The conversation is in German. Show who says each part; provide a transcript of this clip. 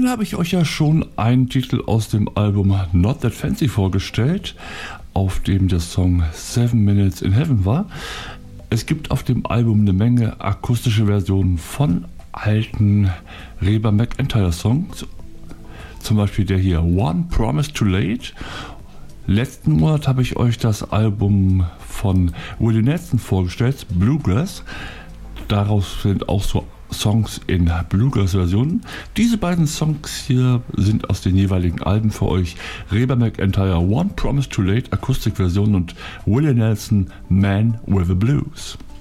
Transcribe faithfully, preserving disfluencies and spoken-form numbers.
Speaker 1: vorhin habe ich euch ja schon einen Titel aus dem Album Not That Fancy vorgestellt, auf dem der Song Seven Minutes in Heaven war. Es gibt auf dem Album eine Menge akustische Versionen von alten Reba McEntire Songs, zum Beispiel der hier One Promise Too Late. Letzten Monat habe ich euch das Album von Willie Nelson vorgestellt, Bluegrass. Daraus sind auch so Songs in Bluegrass-Versionen. Diese beiden Songs hier sind aus den jeweiligen Alben für euch. Reba McEntire One Promise Too Late Akustikversion und Willie Nelson Man with the Blues.